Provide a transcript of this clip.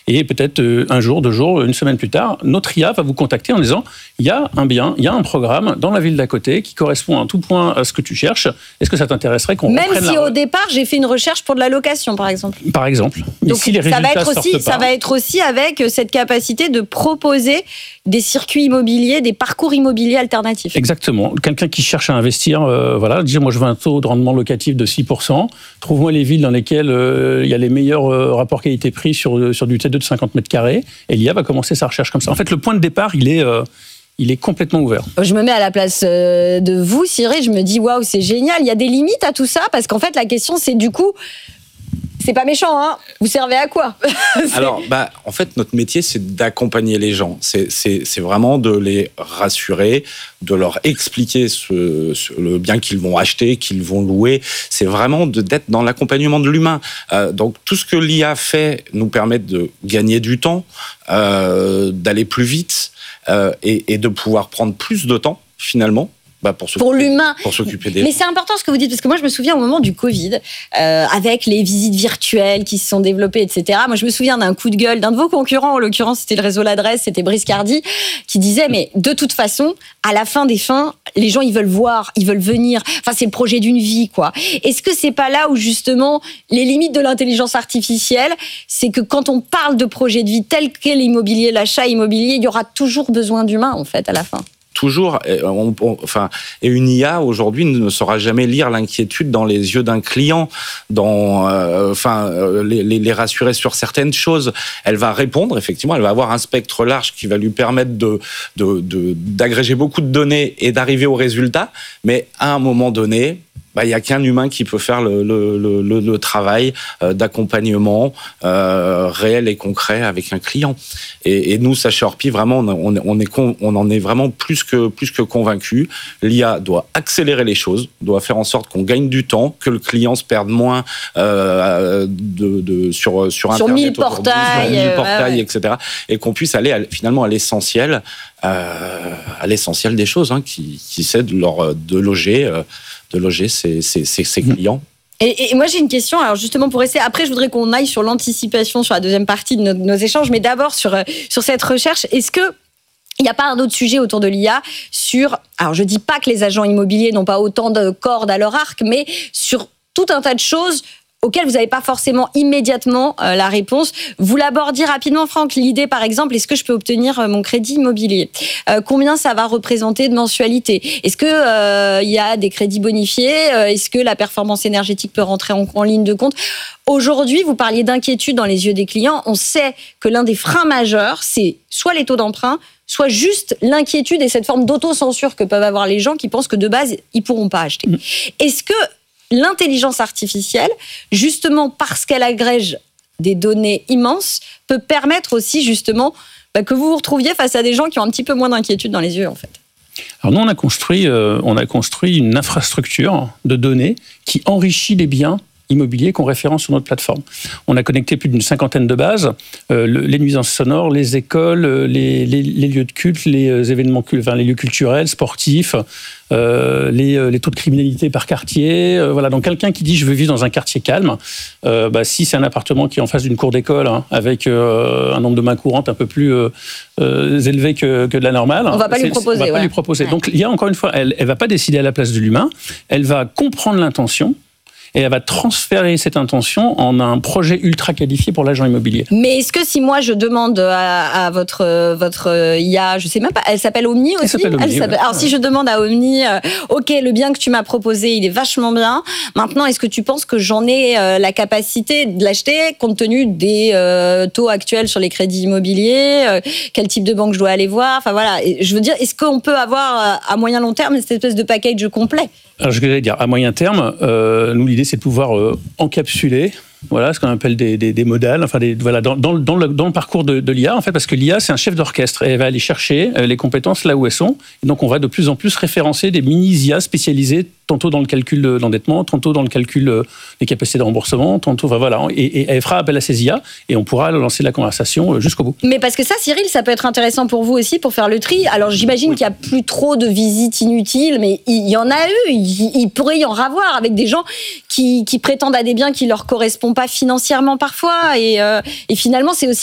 Et peut-être un jour, 2 jours, une semaine plus tard, notre IA va vous contacter en disant « il y a un bien, il y a un programme dans la ville d'à côté qui correspond à tout point à ce que tu cherches. Est-ce que ça t'intéresserait qu'on reprenne Même si au départ, j'ai fait une recherche pour de la location, par exemple. Par exemple. Mais Donc si les résultats ça va être aussi avec cette capacité de proposer des circuits immobiliers, des parcours immobiliers alternatifs. Exactement. Quelqu'un qui cherche à investir, dire moi je veux un taux de rendement locatif de 6%, trouve-moi les villes dans lesquelles il y a les meilleurs rapports qualité-prix sur du T2 de 50 mètres carrés, et l'IA va commencer sa recherche comme ça. En fait, le point de départ, il est complètement ouvert. Je me mets à la place de vous, Cyril, je me dis waouh, c'est génial. Il y a des limites à tout ça, parce qu'en fait, la question, c'est du coup, c'est pas méchant, hein. Vous servez à quoi? Alors, en fait, notre métier, c'est d'accompagner les gens. C'est vraiment de les rassurer, de leur expliquer le bien qu'ils vont acheter, qu'ils vont louer. C'est vraiment d'être dans l'accompagnement de l'humain. Donc, tout ce que l'IA fait nous permet de gagner du temps, d'aller plus vite et de pouvoir prendre plus de temps, finalement. Pour l'humain. Pour s'occuper des gens. Mais c'est important ce que vous dites, parce que moi je me souviens au moment du Covid, avec les visites virtuelles qui se sont développées, etc. Moi je me souviens d'un coup de gueule d'un de vos concurrents, en l'occurrence c'était le réseau L'Adresse, c'était Brice Cardi, qui disait mais de toute façon, à la fin des fins, les gens ils veulent voir, ils veulent venir. Enfin c'est le projet d'une vie quoi. Est-ce que c'est pas là où justement les limites de l'intelligence artificielle, c'est que quand on parle de projet de vie tel qu'est l'immobilier, l'achat immobilier, il y aura toujours besoin d'humains en fait à la fin. Toujours, et une IA aujourd'hui ne saura jamais lire l'inquiétude dans les yeux d'un client, les rassurer sur certaines choses. Elle va répondre, effectivement, elle va avoir un spectre large qui va lui permettre d'agréger beaucoup de données et d'arriver au résultat, mais à un moment donné, il n'y a qu'un humain qui peut faire le travail d'accompagnement réel et concret avec un client. Et nous, chez Orpi, vraiment, on en est vraiment plus que convaincus. L'IA doit accélérer les choses, doit faire en sorte qu'on gagne du temps, que le client se perde moins sur Internet, 1000 portails, etc. Et qu'on puisse aller finalement à l'essentiel des choses, qui c'est de loger ses clients. Et moi j'ai une question, alors justement pour essayer, après je voudrais qu'on aille sur l'anticipation sur la deuxième partie de nos échanges, mais d'abord sur cette recherche, est-ce que il n'y a pas un autre sujet autour de l'IA alors je dis pas que les agents immobiliers n'ont pas autant de cordes à leur arc, mais sur tout un tas de choses auxquelles vous n'avez pas forcément immédiatement la réponse. Vous l'abordiez rapidement, Franck, l'idée par exemple, est-ce que je peux obtenir mon crédit immobilier ? Combien ça va représenter de mensualité ? Est-ce qu'il y a des crédits bonifiés ? Est-ce que la performance énergétique peut rentrer en ligne de compte ? Aujourd'hui, vous parliez d'inquiétude dans les yeux des clients. On sait que l'un des freins majeurs, c'est soit les taux d'emprunt, soit juste l'inquiétude et cette forme d'autocensure que peuvent avoir les gens qui pensent que de base, ils ne pourront pas acheter. Est-ce que l'intelligence artificielle, justement parce qu'elle agrège des données immenses, peut permettre aussi justement que vous vous retrouviez face à des gens qui ont un petit peu moins d'inquiétude dans les yeux en fait? Alors nous, on a construit une infrastructure de données qui enrichit les biens immobiliers qu'on référence sur notre plateforme. On a connecté plus d'une 50aine de bases, les nuisances sonores, les écoles, les lieux de culte, les événements les lieux culturels, sportifs, les taux de criminalité par quartier. Voilà. Donc quelqu'un qui dit je veux vivre dans un quartier calme, si c'est un appartement qui est en face d'une cour d'école, avec un nombre de mains courantes un peu plus élevé que de la normale, on va pas lui proposer. On va pas lui proposer. Ouais. Donc il y a encore une fois, elle va pas décider à la place de l'humain, elle va comprendre l'intention. Et elle va transférer cette intention en un projet ultra qualifié pour l'agent immobilier. Mais est-ce que si moi je demande à votre IA, je sais même pas, elle s'appelle Omni aussi ? Elle s'appelle Omni. Alors si je demande à Omni, ok, le bien que tu m'as proposé, il est vachement bien. Maintenant, est-ce que tu penses que j'en ai la capacité de l'acheter compte tenu des taux actuels sur les crédits immobiliers, quel type de banque je dois aller voir ? Enfin voilà, je veux dire, est-ce qu'on peut avoir à moyen long terme cette espèce de package complet ? Alors, je voulais dire, à moyen terme, nous, l'idée, c'est de pouvoir encapsuler, ce qu'on appelle des modales, dans le parcours de l'IA, en fait, parce que l'IA, c'est un chef d'orchestre, et elle va aller chercher les compétences là où elles sont. Et donc, on va de plus en plus référencer des mini-IA spécialisées, tantôt dans le calcul de l'endettement, tantôt dans le calcul des capacités de remboursement, tantôt, et elle fera appel à ces IA, et on pourra lancer la conversation jusqu'au bout. Mais parce que ça, Cyril, ça peut être intéressant pour vous aussi, pour faire le tri. Alors, j'imagine qu'il n'y a plus trop de visites inutiles, mais il y en a eu. Il pourrait y en avoir avec des gens qui prétendent à des biens qui leur correspondent pas financièrement parfois. Et finalement, c'est aussi